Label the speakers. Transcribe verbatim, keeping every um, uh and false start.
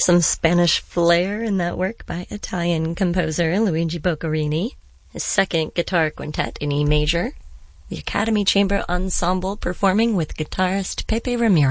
Speaker 1: Some Spanish flair in that work by Italian composer Luigi Boccherini. His second guitar quintet in E major. The Academy Chamber Ensemble performing with guitarist Pepe Ramirez.